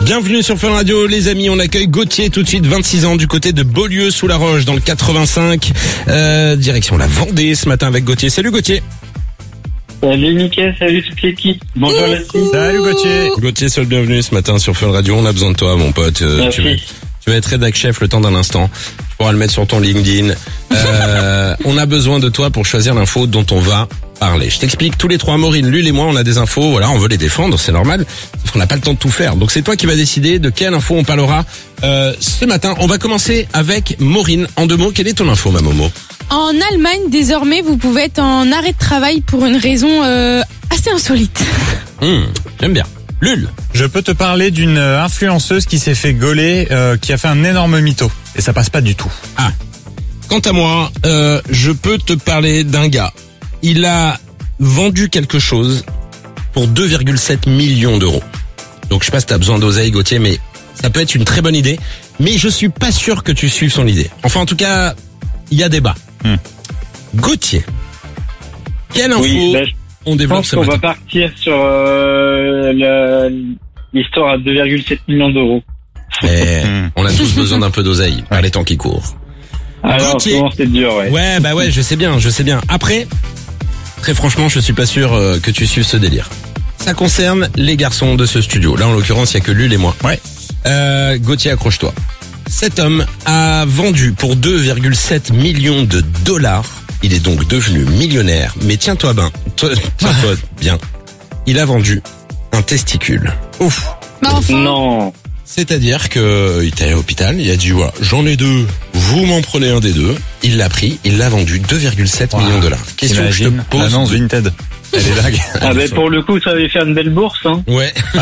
Bienvenue sur Fun Radio, les amis. On accueille Gauthier tout de suite, 26 ans, du côté de Beaulieu-sous-la-Roche, dans le 85. Direction la Vendée ce matin avec Gauthier. Salut Gauthier. Salut Mickaël, salut toute l'équipe. Bonjour la team. Salut Gauthier. Gauthier, sois le bienvenu ce matin sur Fun Radio. On a besoin de toi, mon pote. Tu vas être rédac chef le temps d'un instant. Tu pourras le mettre sur ton LinkedIn. On a besoin de toi pour choisir l'info dont on va parler. Je t'explique, tous les trois, Maureen, Lul et moi, on a des infos, voilà, on veut les défendre, c'est normal, parce qu'on n'a pas le temps de tout faire. Donc c'est toi qui vas décider de quelle info on parlera ce matin. On va commencer avec Maureen. En 2 mots, quelle est ton info, ma Momo? En Allemagne, désormais, vous pouvez être en arrêt de travail pour une raison assez insolite. J'aime bien. Lul. Je peux te parler d'une influenceuse qui s'est fait gauler, qui a fait un énorme mytho. Et ça passe pas du tout. Ah. Quant à moi, je peux te parler d'un gars. Il a vendu quelque chose pour 2,7 millions d'euros. Donc je sais pas si t'as besoin d'oseille, Gauthier, mais ça peut être une très bonne idée. Mais je suis pas sûr que tu suives son idée. Enfin, en tout cas, il y a débat. Gauthier, quelle info on développe ce matin? Je pense qu'on va partir sur l'histoire à 2,7 millions d'euros. On a tous besoin d'un peu d'oseille par les temps qui courent. Alors, Gauthier, c'est dur, ouais. Ouais, je sais bien. Après, très franchement, je suis pas sûr que tu suives ce délire. Ça concerne les garçons de ce studio. Là, en l'occurrence, il y a que Lul et moi. Ouais. Gauthier, accroche-toi. Cet homme a vendu pour 2,7 millions de dollars. Il est donc devenu millionnaire. Mais tiens-toi bien. Il a vendu un testicule. Ouf. Bah enfin. Non. C'est-à-dire que il était allé à l'hôpital, il a dit ouais, j'en ai 2, vous m'en prenez un des 2. Il l'a pris, il l'a vendu 2,7 millions de dollars. Question que je te pose. L'annonce Vinted. Elle est dingue. Ah ben pour le coup, ça avait fait une belle bourse, hein. Ouais. Ah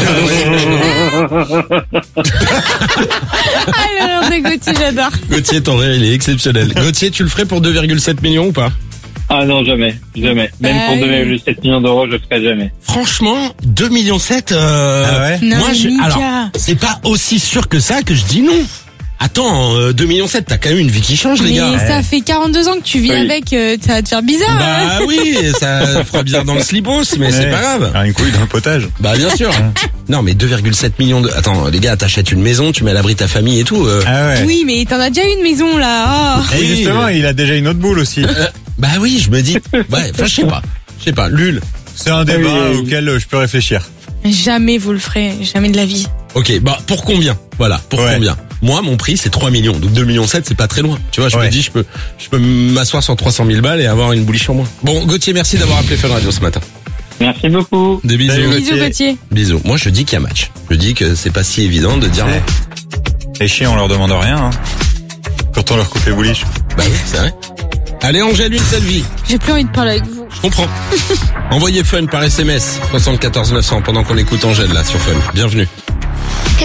l'heure de Gauthier, j'adore. Gauthier, ton rire, il est exceptionnel. Gauthier, tu le ferais pour 2,7 millions ou pas? Ah non, jamais. Même pour 2,7 millions d'euros, je le ferai jamais. Franchement, 2,7 millions, Ah ouais? Non, moi, Mika. alors, c'est pas aussi sûr que ça que je dis non. Attends, 2,7 millions, t'as quand même une vie qui change, les gars. Mais ça fait 42 ans que tu vis avec, ça va te faire bizarre. Bah oui, ça fera bizarre dans le slibos, mais c'est pas grave. Une couille dans le potage. Bah bien sûr. Non mais 2,7 millions de... Attends, les gars, t'achètes une maison, tu mets à l'abri ta famille et tout. Ah ouais. Oui, mais t'en as déjà une maison, là. Oh. Et justement, il a déjà une autre boule aussi. Bah oui, je me dis... Ouais, enfin, je sais pas. Lul. C'est un débat auquel je peux réfléchir. Jamais vous le ferez, jamais de la vie. Ok, bah pour combien? Voilà, pour combien? Moi, mon prix, c'est 3 millions. Donc 2,7 millions, c'est pas très loin. Tu vois, je me dis, je peux m'asseoir sur 300 000 balles et avoir une bouliche en moins. Bon, Gauthier, merci d'avoir appelé Fun Radio ce matin. Merci beaucoup. Des bisous. Salut, Bisous Gauthier. Bisous. Moi, je dis qu'il y a match. Je dis que c'est pas si évident de dire non. Les chiens, on leur demande rien, hein. Quand on leur coupe les bouliches. Bah oui, c'est vrai. Allez, Angèle, une seule vie. J'ai plus envie de parler avec vous. Je comprends. Envoyez Fun par SMS 74 900 pendant qu'on écoute Angèle là sur Fun. Bienvenue.